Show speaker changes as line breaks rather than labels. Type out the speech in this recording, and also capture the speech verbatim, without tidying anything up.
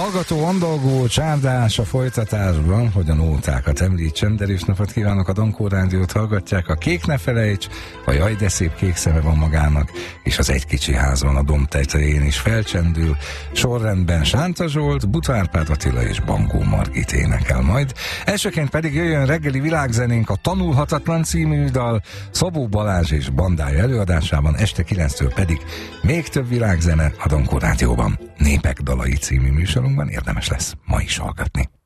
Hallgató, andalgó, csárdás a folytatásban, hogy a nótákat említsen, de is napot kívánok, a Dankó Rádiót hallgatják, a Kék ne felejts, a Jaj de szép kék szeme van magának, és az Egy kicsi házban a domb tetején is felcsendül, sorrendben Sánta Zsolt, Butha Árpád Attila és Bankó Margit énekel majd. Elsőként pedig jöjjön reggeli világzenénk, a Tanulhatatlan című dal Szabó Balázs és bandája előadásában, este kilenctől pedig még több világzene a Dankó Rádióban. Népek dalai című műsorunkban érdemes lesz ma is hallgatni.